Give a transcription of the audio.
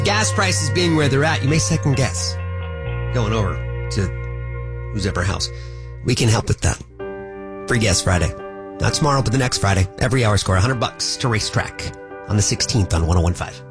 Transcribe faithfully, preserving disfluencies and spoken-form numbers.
gas prices being where they're at, you may second guess going over to whose ever house. We can help with that. Free Guess Friday. Not tomorrow, but the next Friday. Every hour score one hundred bucks to Racetrack on the sixteenth on one oh one point five.